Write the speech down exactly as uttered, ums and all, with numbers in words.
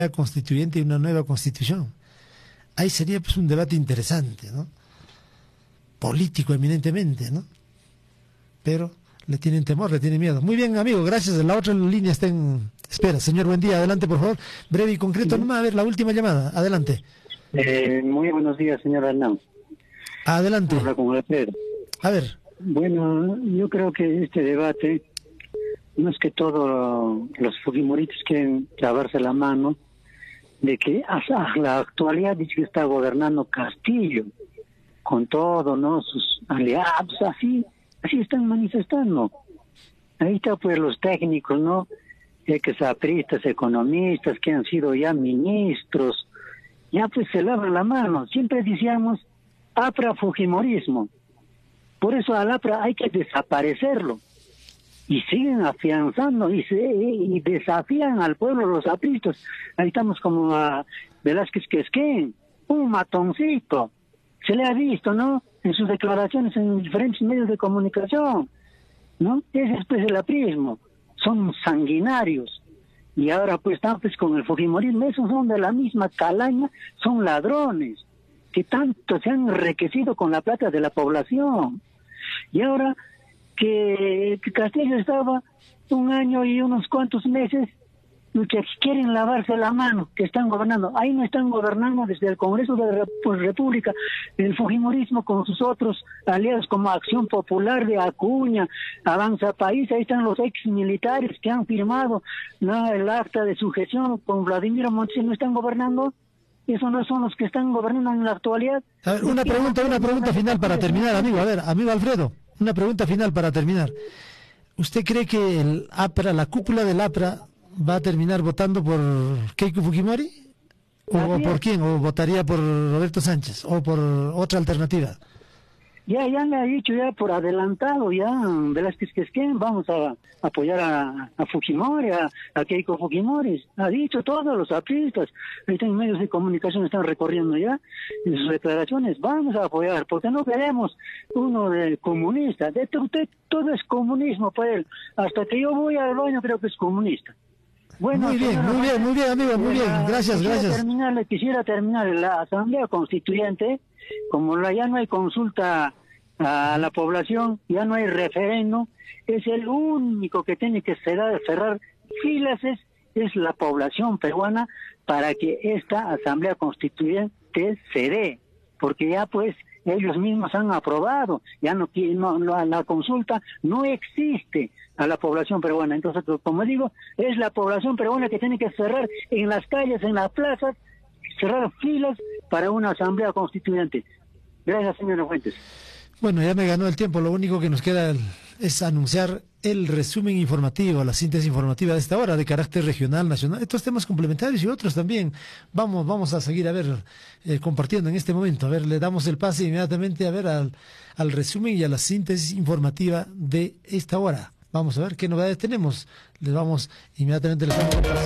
constituyente y una nueva constitución. Ahí sería pues un debate interesante, ¿no? Político eminentemente, ¿no? Pero le tienen temor, le tienen miedo. Muy bien, amigo, gracias. La otra línea está en espera. Señor, buen día. Adelante, por favor. Breve y concreto. Nomás a ver, la última llamada. Adelante. Eh, muy buenos días, señor Hernán. Adelante. Habla con Alfredo. A ver. Bueno, yo creo que este debate, no es que todos los fujimoristas quieren lavarse la mano de que hasta la actualidad dice que está gobernando Castillo, con todo, ¿no? Sus aliados, así, así están manifestando. Ahí está pues los técnicos, ¿no? Ya que sapristas, economistas, que han sido ya ministros, ya pues se lavan la mano. Siempre decíamos, APRA Fujimorismo. Por eso al APRA hay que desaparecerlo. Y siguen afianzando y, se, y desafían al pueblo los apristas. Ahí estamos como a Velázquez Quesquén, un matoncito. Se le ha visto, ¿no? En sus declaraciones en diferentes medios de comunicación, ¿no? Ese es pues el aprismo. Son sanguinarios. Y ahora pues están pues con el fujimorismo. Esos son de la misma calaña, son ladrones que tanto se han enriquecido con la plata de la población. Y ahora que, que Castillo estaba un año y unos cuantos meses, que quieren lavarse la mano, que están gobernando. Ahí no están gobernando desde el Congreso de la República, el fujimorismo con sus otros aliados como Acción Popular de Acuña, Avanza País. Ahí están los ex militares que han firmado, ¿no?, el acta de sujeción con Vladimir Montes. ¿No están gobernando? ¿Esos no son los que están gobernando en la actualidad? A ver, una pregunta, una pregunta final para terminar, amigo. A ver, amigo Alfredo, una pregunta final para terminar. ¿Usted cree que el APRA, la cúpula del APRA, va a terminar votando por Keiko Fujimori? ¿O, o por quién? ¿O votaría por Roberto Sánchez? ¿O por otra alternativa? Ya, ya me ha dicho ya por adelantado, ya, Velázquez Quesquén, vamos a apoyar a, a Fujimori, a, a Keiko Fujimori. Ha dicho todos los apristas, ahorita en medios de comunicación están recorriendo ya, en sus declaraciones, vamos a apoyar, porque no queremos uno de comunista. De usted todo es comunismo para él. Hasta que yo voy al baño creo que es comunista. Bueno, muy bien, muy bien, muy bien, amigo, muy bien. Gracias, quisiera gracias. Terminar, quisiera terminar la Asamblea Constituyente, como la, ya no hay consulta a la población, ya no hay referéndum, es el único que tiene que cerrar, cerrar filas es, es la población peruana para que esta Asamblea Constituyente se dé, porque ya pues ellos mismos han aprobado, ya no, no, no la consulta no existe a la población peruana. Entonces, como digo, es la población peruana que tiene que cerrar en las calles, en las plazas, cerrar filas para una Asamblea Constituyente. Gracias, señor Fuentes. Bueno, ya me ganó el tiempo. Lo único que nos queda es anunciar el resumen informativo, la síntesis informativa de esta hora, de carácter regional, nacional, estos temas complementarios y otros también. Vamos, vamos a seguir a ver, eh, compartiendo en este momento. A ver, le damos el pase inmediatamente a ver al, al resumen y a la síntesis informativa de esta hora. Vamos a ver qué novedades tenemos. Les vamos inmediatamente les damos el pase.